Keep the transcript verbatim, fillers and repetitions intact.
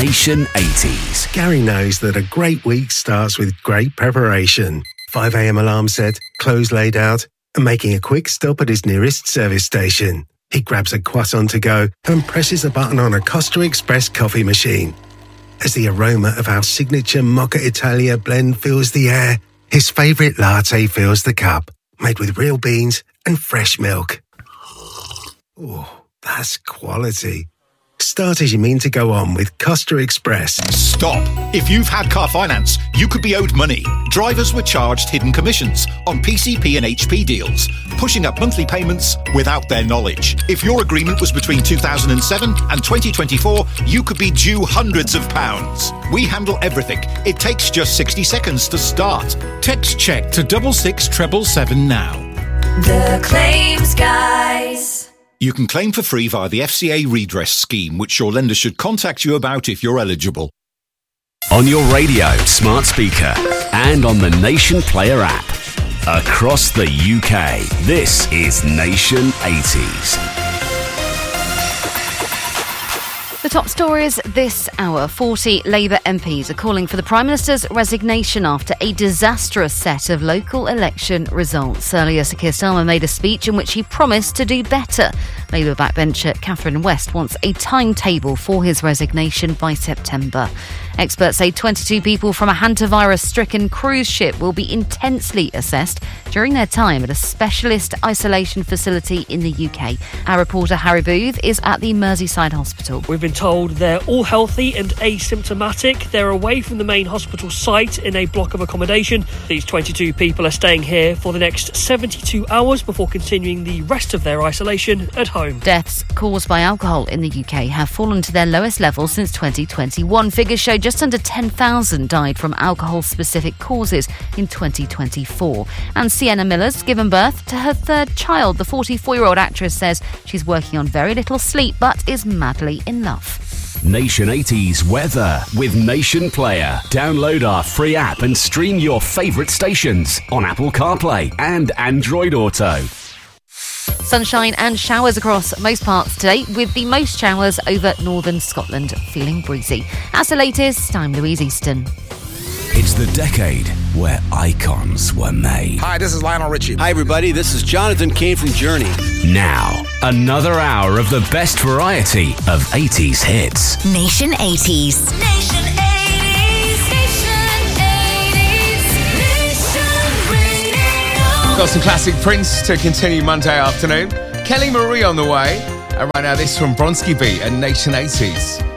Nation eighties. Gary knows that a great week starts with great preparation. five a.m. alarm set, clothes laid out, and making a quick stop at his nearest service station. He grabs a croissant to go and presses a button on a Costa Express coffee machine. As the aroma of our signature Mocha Italia blend fills the air, his favourite latte fills the cup, made with real beans and fresh milk. Oh, that's quality. Start as you mean to go on with Costa Express. Stop. If you've had car finance, you could be owed money. Drivers were charged hidden commissions on P C P and H P deals, pushing up monthly payments without their knowledge. If your agreement was between two thousand seven and twenty twenty-four, you could be due hundreds of pounds. We handle everything. It takes just sixty seconds to start. Text check to double six treble seven now. The Claims Guys. You can claim for free via the F C A redress scheme, which your lender should contact you about if you're eligible. On your radio, smart speaker, and on the Nation Player app. Across the U K, this is Nation eighties. The top stories this hour. forty Labour M Ps are calling for the Prime Minister's resignation after a disastrous set of local election results. Earlier, Sir Keir Starmer made a speech in which he promised to do better. Labour backbencher Catherine West wants a timetable for his resignation by September. Experts say twenty-two people from a hantavirus-stricken cruise ship will be intensely assessed during their time at a specialist isolation facility in the U K. Our reporter Harry Booth is at the Merseyside Hospital. We've been told they're all healthy and asymptomatic. They're away from the main hospital site in a block of accommodation. These twenty-two people are staying here for the next seventy-two hours before continuing the rest of their isolation at home. Deaths caused by alcohol in the U K have fallen to their lowest level since twenty twenty-one. Figures show just under ten thousand died from alcohol-specific causes in twenty twenty-four. And Sienna Miller's given birth to her third child. The forty-four-year-old actress says she's working on very little sleep but is madly in love. Nation eighties weather with Nation Player. Download our free app and stream your favourite stations on Apple CarPlay and Android Auto. Sunshine and showers across most parts today, with the most showers over northern Scotland, feeling breezy. That's the latest. I'm Louise Easton. It's the decade where icons were made. Hi, this is Lionel Richie. Hi, everybody. This is Jonathan Cain from Journey. Now, another hour of the best variety of eighties hits. Nation eighties. Nation eighties. Nation eighties. Nation Radio. Got some classic Prince to continue Monday afternoon. Kelly Marie on the way. And right now, this from Bronski Beat and Nation eighties.